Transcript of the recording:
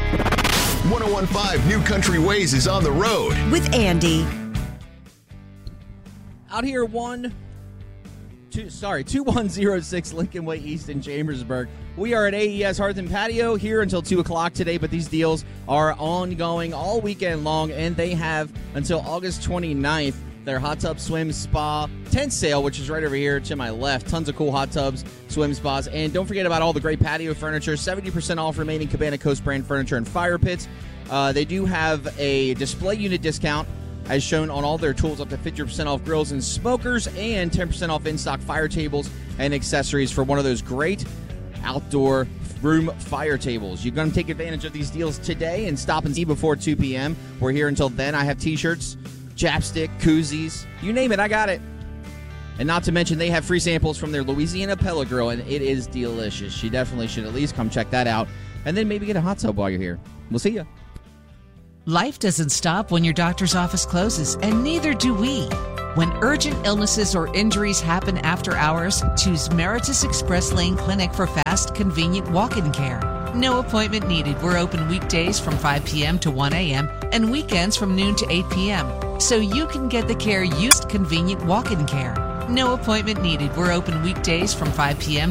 101.5 New Country Ways is on the road with Andy. Out here, 2106 Lincoln Way East in Chambersburg. We are at AES Hearth and Patio here until 2 o'clock today, but these deals are ongoing all weekend long, and they have until August 29th. Their hot tub, swim, spa, tent sale, which is right over here to my left. Tons of cool hot tubs, swim spas. And don't forget about all the great patio furniture. 70% off remaining Cabana Coast brand furniture and fire pits. They do have a display unit discount as shown on all their tools, up to 50% off grills and smokers, and 10% off in-stock fire tables and accessories for one of those great outdoor room fire tables. You're going to take advantage of these deals today and stop and see before 2 p.m. We're here until then. I have T-shirts, chapstick, koozies, you name it, I got it. And not to mention, they have free samples from their Louisiana Pella Grill, and it is delicious. You definitely should at least come check that out, and then maybe get a hot tub while you're here. We'll see you. Life doesn't stop when your doctor's office closes, and neither do we. When urgent illnesses or injuries happen after hours, choose Meritus Express Lane Clinic for fast, convenient walk-in care. No appointment needed. We're open weekdays from 5 p.m. to 1 a.m. and weekends from noon to 8 p.m. so you can get the care you need. Convenient walk-in care. No appointment needed. We're open weekdays from 5 p.m.